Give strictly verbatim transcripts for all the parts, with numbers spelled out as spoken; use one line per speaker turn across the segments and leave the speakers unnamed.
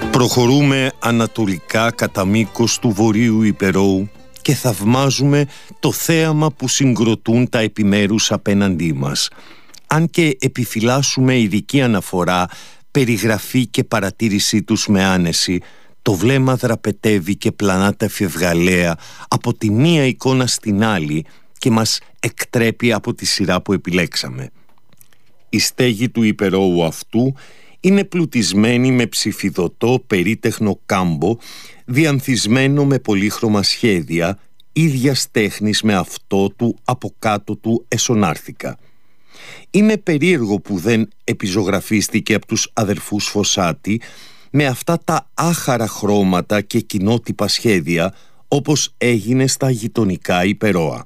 Προχωρούμε ανατολικά κατά μήκος του βορείου υπερώου και θαυμάζουμε το θέαμα που συγκροτούν τα επιμέρους απέναντί μας. Αν και επιφυλάσσουμε ειδική αναφορά, περιγραφή και παρατήρησή τους με άνεση, το βλέμμα δραπετεύει και πλανάται φευγαλαία από τη μία εικόνα στην άλλη και μας εκτρέπει από τη σειρά που επιλέξαμε. Η στέγη του υπερώου αυτού είναι πλουτισμένη με ψηφιδωτό περίτεχνο κάμπο, διανθισμένο με πολύχρωμα σχέδια, ίδιας τέχνης με αυτό του από κάτω του εσωνάρθηκα. Είναι περίεργο που δεν επιζωγραφίστηκε από τους αδερφούς Φωσάτη με αυτά τα άχαρα χρώματα και κοινότυπα σχέδια όπως έγινε στα γειτονικά υπερώα.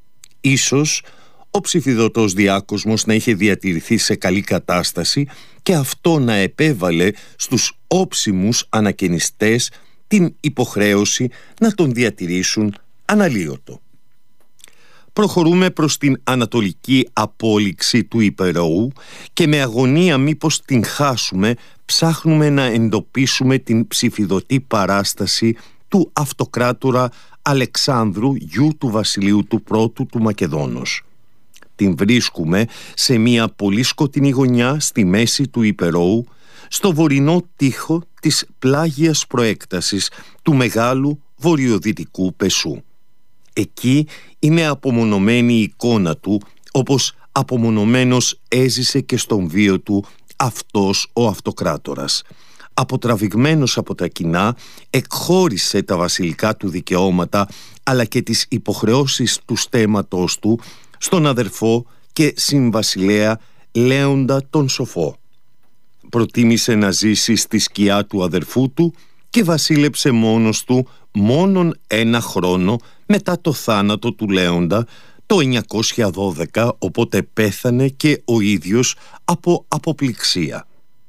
Ίσως ο ψηφιδωτός διάκοσμος να είχε διατηρηθεί σε καλή κατάσταση και αυτό να επέβαλε στους όψιμους ανακαινιστές την υποχρέωση να τον διατηρήσουν αναλύωτο. Προχωρούμε προς την ανατολική απόλυξη του υπερώου και με αγωνία μήπως την χάσουμε ψάχνουμε να εντοπίσουμε την ψηφιδωτή παράσταση του αυτοκράτορα Αλεξάνδρου, γιου του βασιλείου του πρώτου του Μακεδόνος. Την βρίσκουμε σε μια πολύ σκοτεινή γωνιά στη μέση του υπερώου, στο βορεινό τοίχο της πλάγιας προέκτασης του μεγάλου βορειοδυτικού πεσού. Εκεί είναι απομονωμένη η εικόνα του, όπως απομονωμένος έζησε και στον βίο του αυτός ο αυτοκράτορας. Αποτραβηγμένος από τα κοινά, εκχώρησε τα βασιλικά του δικαιώματα αλλά και τις υποχρεώσεις του στέμματος του στον αδερφό και συμβασιλέα Λέοντα τον Σοφό. Προτίμησε να ζήσει στη σκιά του αδερφού του και βασίλεψε μόνος του μόνον ένα χρόνο μετά το θάνατο του Λέοντα το εννιακόσια δώδεκα, οπότε πέθανε και ο ίδιος από αποπληξία.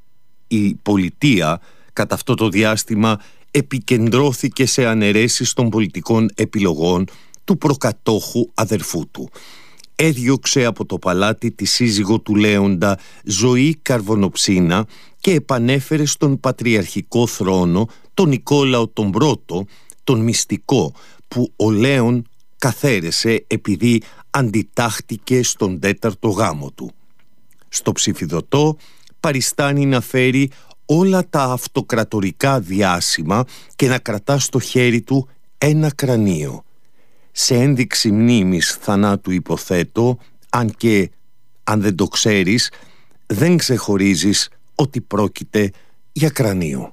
Η πολιτεία κατά αυτό το διάστημα επικεντρώθηκε σε αναιρέσεις των πολιτικών επιλογών του προκατόχου αδερφού του. Έδιωξε από το παλάτι τη σύζυγο του Λέοντα, Ζωή Καρβονοψίνα, και επανέφερε στον πατριαρχικό θρόνο τον Νικόλαο τον Πρώτο, τον μυστικό, που ο Λέων καθαίρεσε επειδή αντιτάχτηκε στον τέταρτο γάμο του. Στο ψηφιδωτό παριστάνει να φέρει όλα τα αυτοκρατορικά διάσημα και να κρατά στο χέρι του ένα κρανίο. Σε ένδειξη μνήμης θανάτου υποθέτω, αν και αν δεν το ξέρεις, δεν ξεχωρίζεις ότι πρόκειται για κρανίο.